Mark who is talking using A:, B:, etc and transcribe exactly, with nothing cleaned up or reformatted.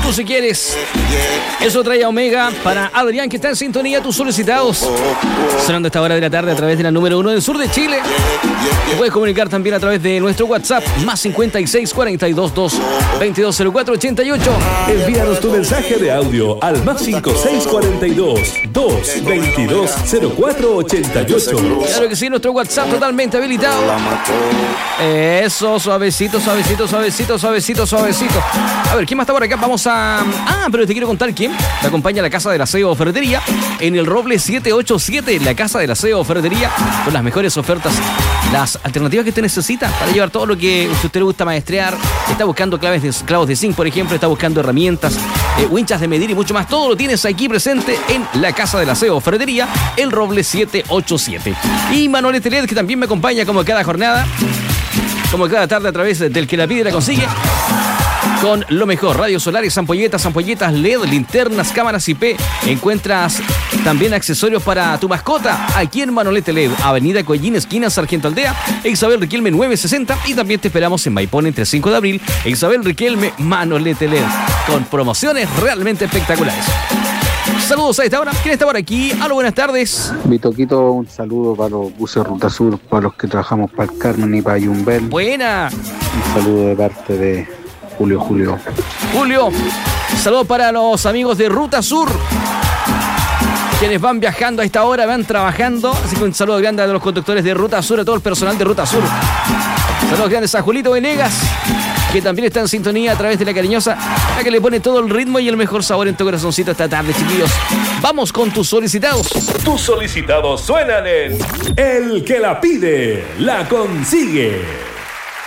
A: Tú si quieres. Eso trae a Omega para Adrián, que está en sintonía. Tus solicitados. Sonando a esta hora de la tarde a través de la número uno del sur de Chile. Te puedes comunicar también a través de nuestro WhatsApp, más cincuenta y seis, cuarenta y dos, dos, veintidós, cero cuatro, ochenta y ocho.
B: Envíanos tu mensaje de audio al más cincuenta y seis, cuarenta y dos, dos, veintidós, cero cuatro, ochenta y ocho.
A: Claro que sí, nuestro WhatsApp totalmente habilitado. Eso, suavecito, suavecito, suavecito, suavecito, suavecito. A ver, ¿quién más está por acá? Vamos a... Ah, pero te quiero contar quién. Te acompaña la Casa del Aseo Ferretería en el Roble siete ocho siete. La Casa del Aseo Ferretería con las mejores ofertas, las alternativas que usted necesita para llevar todo lo que a usted le gusta maestrear. Está buscando claves de, clavos de zinc, por ejemplo. Está buscando herramientas, eh, winchas de medir y mucho más. Todo lo tienes aquí presente en la Casa del Aseo Ferretería, el Roble siete ocho siete. Y Manuel Teled, que también me acompaña como cada jornada, como cada tarde a través del que la pide la consigue, con lo mejor: radios solares, ampolletas, ampolletas L E D, linternas, cámaras I P. Encuentras también accesorios para tu mascota aquí en Manolete L E D, Avenida Coellín, esquina Sargento Aldea, Isabel Riquelme nueve sesenta. Y también te esperamos en Maipón entre cinco de abril, Isabel Riquelme, Manolete L E D, con promociones realmente espectaculares. Saludos a esta hora. ¿Quién está por aquí? Aló, buenas tardes.
C: Vitoquito, un saludo para los buses Ruta Sur, para los que trabajamos para el Carmen y para Yumbel.
A: Buena.
C: Un saludo de parte de Julio Julio.
A: Julio, saludos para los amigos de Ruta Sur, quienes van viajando a esta hora, van trabajando. Así que un saludo grande a los conductores de Ruta Sur, a todo el personal de Ruta Sur. Saludos grandes a Julito Venegas, que también está en sintonía a través de la cariñosa, la que le pone todo el ritmo y el mejor sabor en tu corazoncito esta tarde, chiquillos. Vamos con tus solicitados.
B: Tus solicitados suenan en El que la pide, la consigue.